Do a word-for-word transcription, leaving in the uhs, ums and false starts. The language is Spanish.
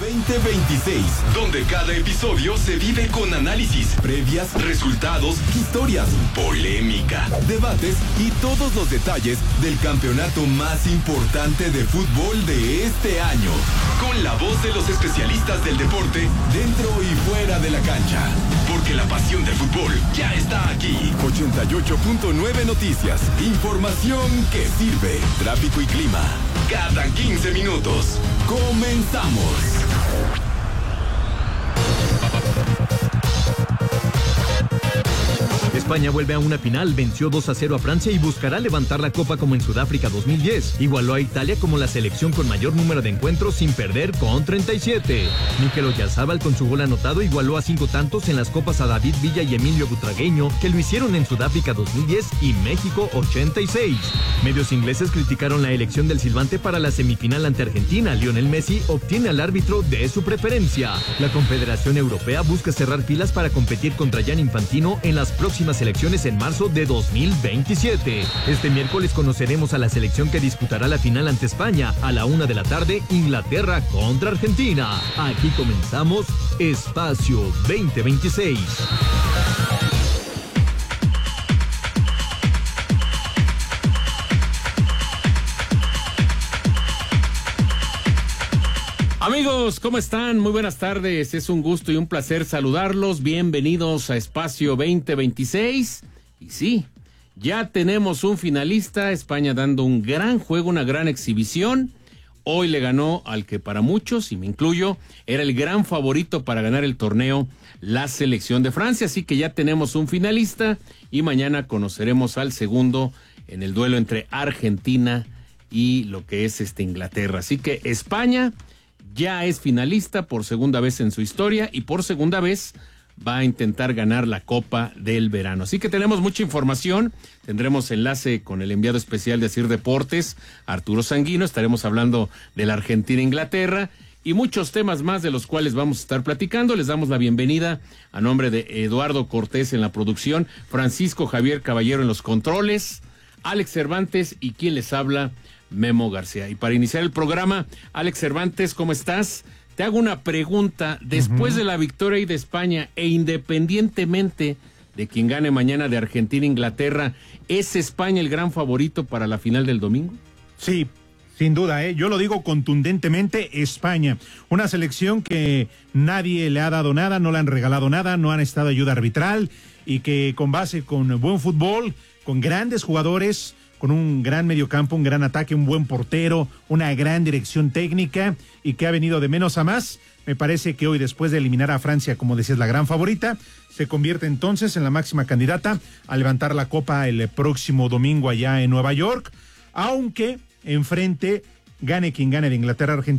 veinte veintiséis, donde cada episodio se vive con análisis, previas, resultados, historias, polémica, debates y todos los detalles del campeonato más importante de fútbol de este año. Con la voz de los especialistas del deporte, dentro y fuera de la cancha. Porque la pasión del fútbol ya está aquí. ochenta y ocho punto nueve Noticias. Información que sirve. Tráfico y clima. Cada quince minutos. Comenzamos. España vuelve a una final, venció dos a cero a Francia y buscará levantar la copa como en Sudáfrica dos mil diez. Igualó a Italia como la selección con mayor número de encuentros sin perder con treinta y siete. Mikel Oyarzabal con su gol anotado igualó a cinco tantos en las copas a David Villa y Emilio Butragueño, que lo hicieron en Sudáfrica dos mil diez y México ochenta y seis. Medios ingleses criticaron la elección del silbante para la semifinal ante Argentina. Lionel Messi obtiene al árbitro de su preferencia. La Confederación Europea busca cerrar filas para competir contra Gianni Infantino en las próximas elecciones en marzo de dos mil veintisiete. Este miércoles conoceremos a la selección que disputará la final ante España. A la una de la tarde, Inglaterra contra Argentina. Aquí comenzamos Espacio veinte veintiséis. Amigos, ¿cómo están? Muy buenas tardes. Es un gusto y un placer saludarlos. Bienvenidos a Espacio veinte veintiséis. Y sí, ya tenemos un finalista. España dando un gran juego, una gran exhibición. Hoy le ganó al que para muchos, y me incluyo, era el gran favorito para ganar el torneo, la selección de Francia. Así que ya tenemos un finalista y mañana conoceremos al segundo en el duelo entre Argentina y lo que es este Inglaterra. Así que España ya es finalista por segunda vez en su historia y por segunda vez va a intentar ganar la Copa del Verano. Así que tenemos mucha información. Tendremos enlace con el enviado especial de Asir Deportes, Arturo Sanguino. Estaremos hablando de la Argentina-Inglaterra y muchos temas más de los cuales vamos a estar platicando. Les damos la bienvenida a nombre de Eduardo Cortés en la producción, Francisco Javier Caballero en los controles, Alex Cervantes y quien les habla, Memo García. Y para iniciar el programa, Alex Cervantes, ¿cómo estás? Te hago una pregunta. Después uh-huh. de la victoria de España e independientemente de quien gane mañana de Argentina e Inglaterra, ¿es España el gran favorito para la final del domingo? Sí, sin duda, ¿eh? Yo lo digo contundentemente, España. Una selección que nadie le ha dado nada, no le han regalado nada, no han estado ayuda arbitral y que con base con buen fútbol, con grandes jugadores, con un gran mediocampo, un gran ataque, un buen portero, una gran dirección técnica y que ha venido de menos a más. Me parece que hoy, después de eliminar a Francia, como decías, la gran favorita, se convierte entonces en la máxima candidata a levantar la copa el próximo domingo allá en Nueva York, aunque enfrente gane quien gane de Inglaterra a Argentina.